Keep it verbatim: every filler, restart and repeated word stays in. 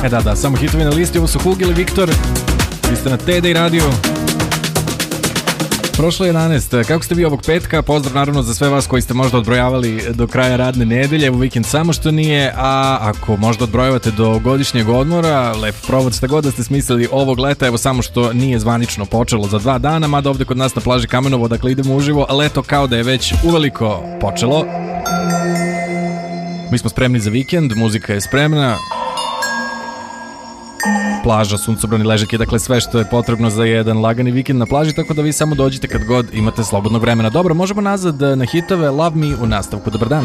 E da, da, samo hitovi na listi, ovo su Hugil i Viktor, vi ste na T D I radiju. Prošlo je jedanaest. Kako ste vi ovog petka? Pozdrav naravno za sve vas koji ste možda odbrojavali do kraja radne nedelje. Evo vikend samo što nije, a ako možda odbrojavate do godišnjeg odmora, lep provod šta god da ste smislili ovog leta, evo samo što nije zvanično počelo za dva dana, mada ovde kod nas na plaži Kamenovo, dakle idemo uživo, a leto kao da je već uveliko počelo. Mi smo spremni za vikend, muzika je spremna, plaža, suncobrani ležake, dakle sve što je potrebno za jedan lagani vikend na plaži, tako da vi samo dođite kad god imate slobodnog vremena. Dobro, možemo nazad na hitove. Love Me u nastavku. Dobar dan.